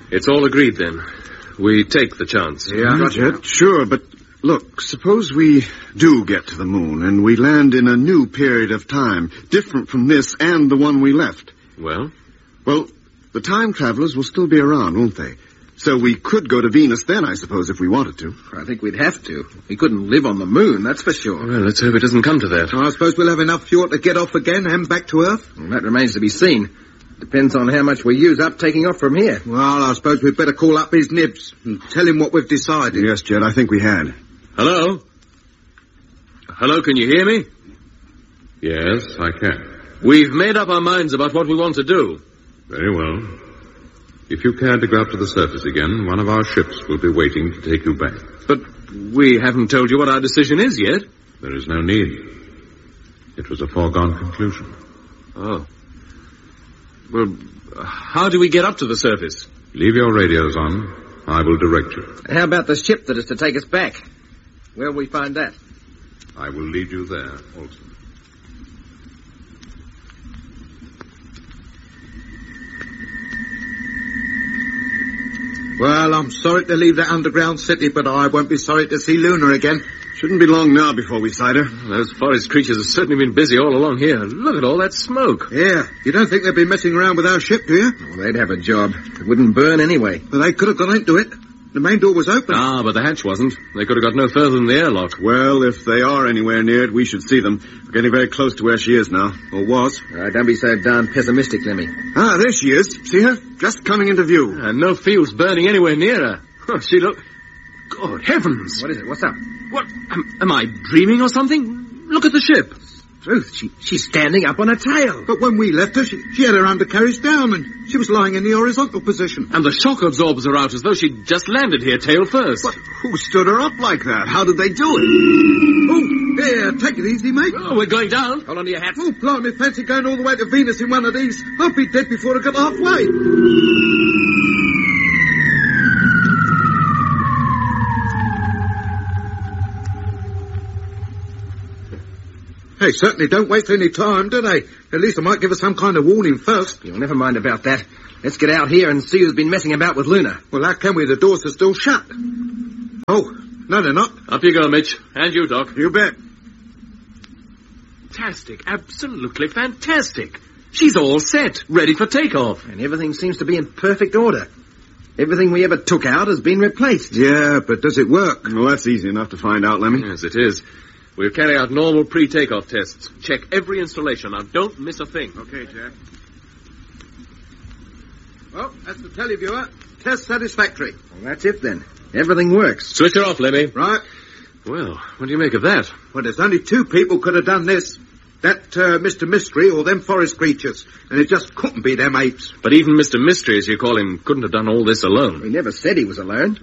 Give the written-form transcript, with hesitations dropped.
It's all agreed, then. We take the chance. Yeah, Jet, sure, but look, suppose we do get to the moon and we land in a new period of time, different from this and the one we left. Well? Well, the time travelers will still be around, won't they? So we could go to Venus then, I suppose, if we wanted to. I think we'd have to. We couldn't live on the moon, that's for sure. Well, let's hope it doesn't come to that. Well, I suppose we'll have enough fuel to get off again and back to Earth? Well, that remains to be seen. Depends on how much we use up taking off from here. Well, I suppose we'd better call up his nibs and tell him what we've decided. Yes, Jet, I think we had. Hello? Hello, can you hear me? Yes, I can. We've made up our minds about what we want to do. Very well. If you care to go up to the surface again, one of our ships will be waiting to take you back. But we haven't told you what our decision is yet. There is no need. It was a foregone conclusion. Oh. Well, how do we get up to the surface? Leave your radios on. I will direct you. How about the ship that is to take us back? Where will we find that? I will lead you there, also. Well, I'm sorry to leave that underground city, but I won't be sorry to see Luna again. Shouldn't be long now before we sight her. Those forest creatures have certainly been busy all along here. Look at all that smoke. Yeah, you don't think they'd be messing around with our ship, do you? Well, they'd have a job. It wouldn't burn anyway. But they could have gone into it. The main door was open. Ah, but the hatch wasn't. They could have got no further than the airlock. Well, if they are anywhere near it, we should see them. We're getting very close to where she is now. Or was. All right, don't be so darn pessimistic, Lemmy. Ah, there she is. See her? Just coming into view. And no fields burning anywhere near her. Oh, she look... God heavens. What is it? What's up? What? Am I dreaming or something? Look at the ship. Truth, she's standing up on her tail. But when we left her, she had her undercarriage down and she was lying in the horizontal position. And the shock absorbers are out as though she'd just landed here tail first. But who stood her up like that? How did they do it? Oh, here, take it easy, mate. Oh, we're going down. Hold on to your hats. Oh, blimey, fancy going all the way to Venus in one of these. I'll be dead before I get halfway. They certainly don't waste any time, do they? At least they might give us some kind of warning first. You'll never mind about that. Let's get out here and see who's been messing about with Luna. Well, how can we? The doors are still shut. Oh, no, they're not. Up you go, Mitch. And you, Doc. You bet. Fantastic. Absolutely fantastic. She's all set, ready for takeoff. And everything seems to be in perfect order. Everything we ever took out has been replaced. Yeah, but does it work? Well, that's easy enough to find out, Lemmy. Yes, it is. We'll carry out normal pre-takeoff tests. Check every installation. Now, don't miss a thing. Okay, Jack. Well, that's the televiewer. Test satisfactory. Well, that's it then. Everything works. Switch her off, Lemmy. Right. Well, what do you make of that? Well, there's only two people could have done this. That Mr. Mystery or them forest creatures. And it just couldn't be them apes. But even Mr. Mystery, as you call him, couldn't have done all this alone. We never said he was alone.